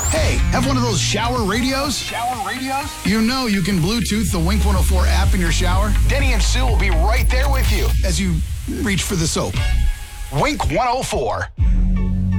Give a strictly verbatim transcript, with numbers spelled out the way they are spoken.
Hey, have one of those shower radios? Shower radios? You know you can Bluetooth the Wink one oh four app in your shower. Denny and Sue will be right there with you as you reach for the soap. Wink one oh four.